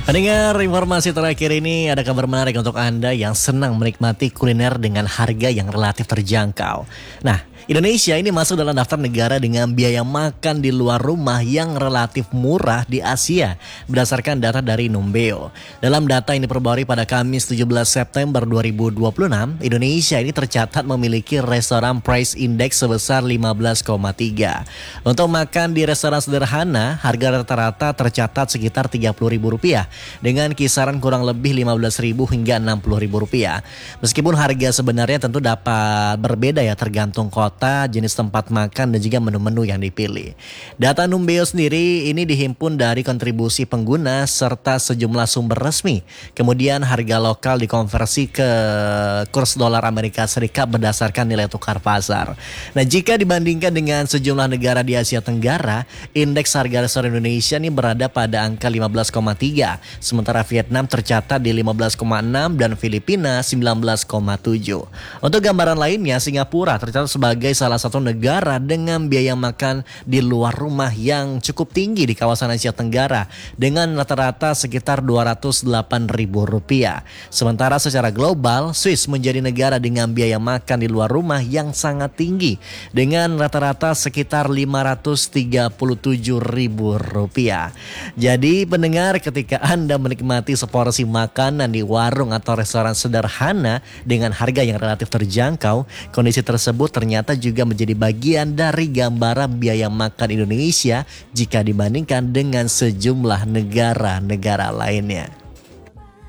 Pendengar informasi terakhir ini ada kabar menarik untuk Anda yang senang menikmati kuliner dengan harga yang relatif terjangkau. Nah, Indonesia ini masuk dalam daftar negara dengan biaya makan di luar rumah yang relatif murah di Asia berdasarkan data dari Numbeo. Dalam data ini diperbarui pada Kamis 17 September 2026, Indonesia ini tercatat memiliki restoran price index sebesar 15,3. Untuk makan di restoran sederhana, harga rata-rata tercatat sekitar Rp30.000 dengan kisaran kurang lebih Rp15.000 hingga Rp60.000. Meskipun harga sebenarnya tentu dapat berbeda ya tergantung kota, jenis tempat makan dan juga menu-menu yang dipilih. Data Numbeo sendiri ini dihimpun dari kontribusi pengguna serta sejumlah sumber resmi. Kemudian harga lokal dikonversi ke kurs dolar Amerika Serikat berdasarkan nilai tukar pasar. Nah, jika dibandingkan dengan sejumlah negara di Asia Tenggara, indeks harga restoran Indonesia ini berada pada angka 15,3, sementara Vietnam tercatat di 15,6 dan Filipina 19,7. Untuk gambaran lainnya, Singapura tercatat sebagai salah satu negara dengan biaya makan di luar rumah yang cukup tinggi di kawasan Asia Tenggara dengan rata-rata sekitar Rp208.000. Sementara secara global, Swiss menjadi negara dengan biaya makan di luar rumah yang sangat tinggi dengan rata-rata sekitar Rp537.000. Jadi pendengar, ketika Anda menikmati seporsi makanan di warung atau restoran sederhana dengan harga yang relatif terjangkau, kondisi tersebut ternyata juga menjadi bagian dari gambaran biaya makan Indonesia jika dibandingkan dengan sejumlah negara-negara lainnya.